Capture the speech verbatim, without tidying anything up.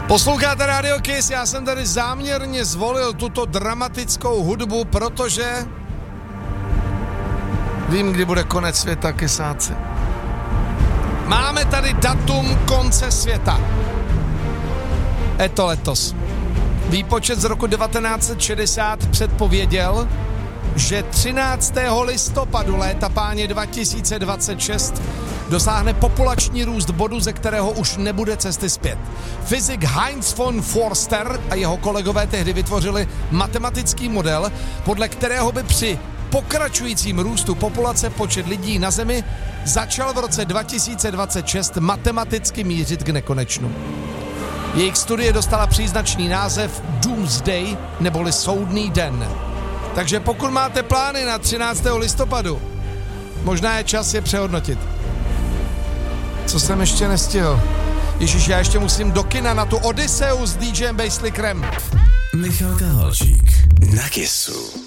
Posloucháte Radio Kiss, já jsem tady záměrně zvolil tuto dramatickou hudbu, protože vím, kdy bude konec světa, kysáci. Máme tady datum konce světa. Je to letos. Výpočet z roku devatenáct set šedesát předpověděl, že třináctého listopadu léta páně dva tisíce dvacet šest dosáhne populační růst bodu, ze kterého už nebude cesty zpět. Fyzik Heinz von Forster a jeho kolegové tehdy vytvořili matematický model, podle kterého by při pokračujícím růstu populace počet lidí na Zemi začal v roce dva tisíce dvacet šest matematicky mířit k nekonečnu. Jejich studie dostala příznačný název Doomsday, neboli soudný den. Takže pokud máte plány na třináctého listopadu, možná je čas je přehodnotit. Co jsem ještě nestihl? Ježiš, já ještě musím do kina na tu Odyseu s DJem Basslickerem. Michal Kahalčík na Kissu.